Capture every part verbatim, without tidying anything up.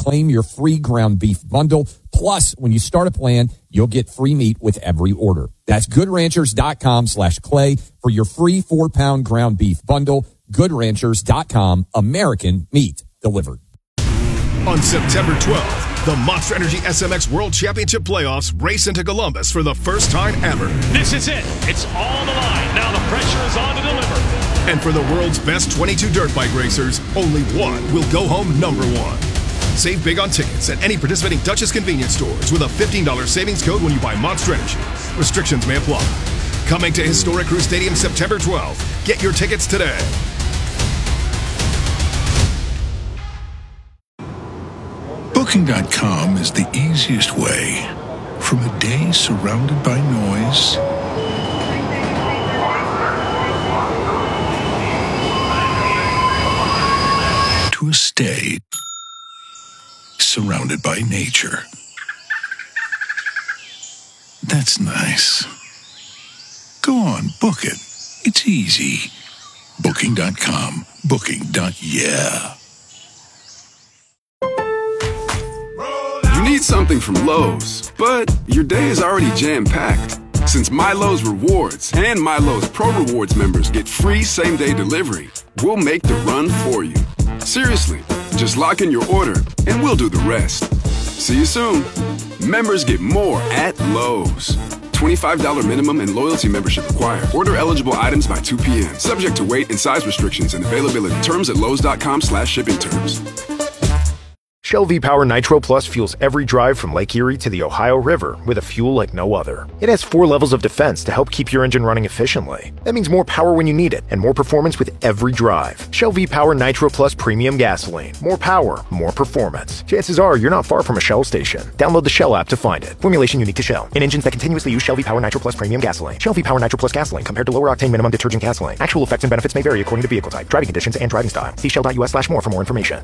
claim your free ground beef bundle. Plus, when you start a plan, you'll get free meat with every order. That's goodranchers.com slash clay for your free four-pound ground beef bundle. Goodranchers dot com, American meat delivered. On September twelfth, the Monster Energy S M X World Championship Playoffs race into Columbus for the first time ever. This is it. It's all on the line. Now the pressure is on to deliver. And for the world's best twenty-two dirt bike racers, only one will go home number one. Save big on tickets at any participating Duchess convenience stores with a fifteen dollars savings code when you buy Monster Energy. Restrictions may apply. Coming to Historic Crew Stadium September twelfth. Get your tickets today. Booking dot com is the easiest way from a day surrounded by noise to a stay surrounded by nature. That's nice. Go on, book it. It's easy. Booking dot com. Booking. Yeah. You need something from Lowe's, but your day is already jam-packed. Since MyLowe's Rewards and MyLowe's Pro Rewards members get free same-day delivery, we'll make the run for you. Seriously, just lock in your order and we'll do the rest. See you soon. Members get more at Lowe's. twenty-five dollars minimum and loyalty membership required. Order eligible items by two p.m. Subject to weight and size restrictions and availability. Terms at lowes.com slash shipping terms. Shell V-Power Nitro Plus fuels every drive from Lake Erie to the Ohio River with a fuel like no other. It has four levels of defense to help keep your engine running efficiently. That means more power when you need it and more performance with every drive. Shell V-Power Nitro Plus Premium Gasoline. More power, more performance. Chances are you're not far from a Shell station. Download the Shell app to find it. Formulation unique to Shell. In engines that continuously use Shell V-Power Nitro Plus Premium Gasoline. Shell V-Power Nitro Plus Gasoline compared to lower octane minimum detergent gasoline. Actual effects and benefits may vary according to vehicle type, driving conditions, and driving style. See shell.us slash more for more information.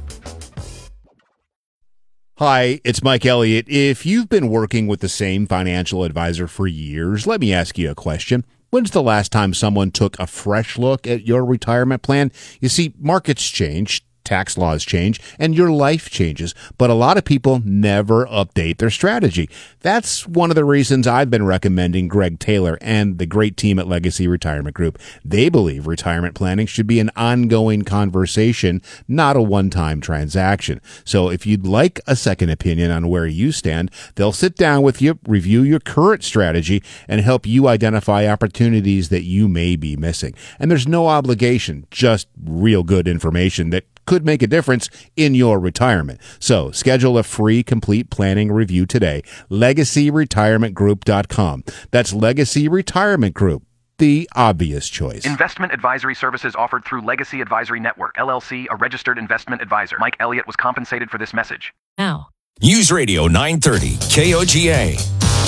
Hi, it's Mike Elliott. If you've been working with the same financial advisor for years, let me ask you a question. When's the last time someone took a fresh look at your retirement plan? You see, markets change, tax laws change, and your life changes, but a lot of people never update their strategy. That's one of the reasons I've been recommending Greg Taylor and the great team at Legacy Retirement Group. They believe retirement planning should be an ongoing conversation, not a one-time transaction. So if you'd like a second opinion on where you stand, they'll sit down with you, review your current strategy, and help you identify opportunities that you may be missing. And there's no obligation, just real good information that could make a difference in your retirement. So schedule a free complete planning review today. legacy retirement group dot com. That's Legacy Retirement Group, the obvious choice. Investment advisory services offered through Legacy Advisory Network, L L C, a registered investment advisor. Mike Elliott was compensated for this message. Now. News Radio nine thirty, K O G A.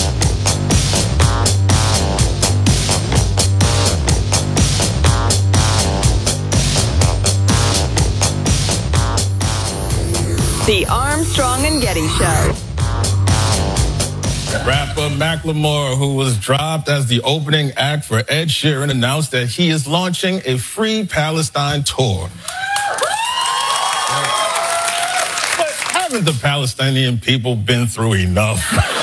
The Armstrong and Getty Show. Rapper Macklemore, who was dropped as the opening act for Ed Sheeran, announced that he is launching a Free Palestine tour. But haven't the Palestinian people been through enough?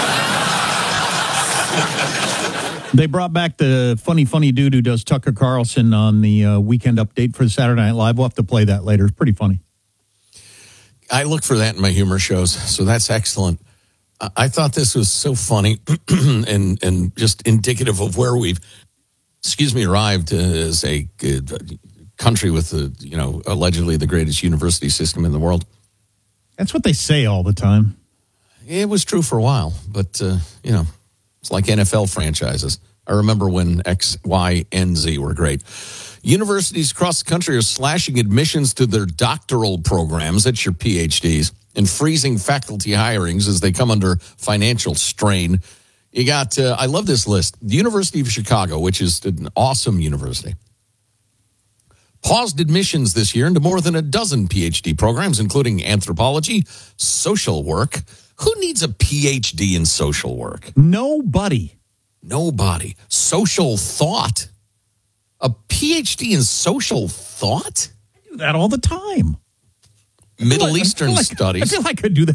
They brought back the funny, funny dude who does Tucker Carlson on the uh, Weekend Update for Saturday Night Live. We'll have to play that later. It's pretty funny. I look for that in my humor shows, so that's excellent. I thought this was so funny and and just indicative of where we've, excuse me, arrived as a country with the, you know, allegedly the greatest university system in the world. That's what they say all the time. It was true for a while, but, uh, you know, it's like N F L franchises. I remember when X, Y, and Z were great. Universities across the country are slashing admissions to their doctoral programs, that's your P H Ds, and freezing faculty hirings as they come under financial strain. You got, uh, I love this list. The University of Chicago, which is an awesome university, paused admissions this year into more than a dozen P H D programs, including anthropology, social work. Who needs a P H D in social work? Nobody. Nobody. Social thought. A P H D in social thought? I do that all the time. Middle like, Eastern I like, studies. I feel like I do that